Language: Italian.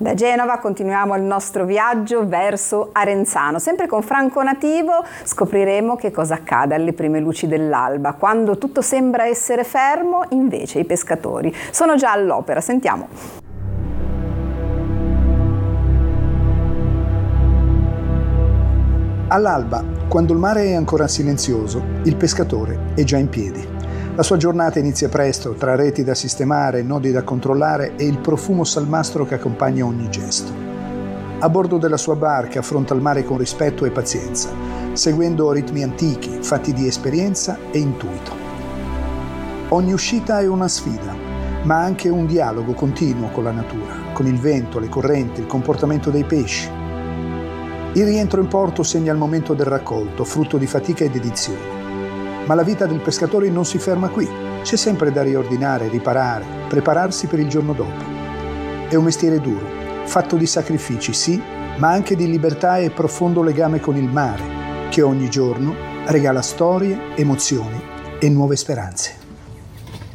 Da Genova continuiamo il nostro viaggio verso Arenzano. Sempre con Franco Nativo scopriremo che cosa accade alle prime luci dell'alba. Quando tutto sembra essere fermo, invece i pescatori sono già all'opera. Sentiamo. All'alba, quando il mare è ancora silenzioso, il pescatore è già in piedi. La sua giornata inizia presto, tra reti da sistemare, nodi da controllare e il profumo salmastro che accompagna ogni gesto. A bordo della sua barca affronta il mare con rispetto e pazienza, seguendo ritmi antichi, fatti di esperienza e intuito. Ogni uscita è una sfida, ma anche un dialogo continuo con la natura, con il vento, le correnti, il comportamento dei pesci. Il rientro in porto segna il momento del raccolto, frutto di fatica e dedizione. Ma la vita del pescatore non si ferma qui. C'è sempre da riordinare, riparare, prepararsi per il giorno dopo. È un mestiere duro, fatto di sacrifici, sì, ma anche di libertà e profondo legame con il mare, che ogni giorno regala storie, emozioni e nuove speranze.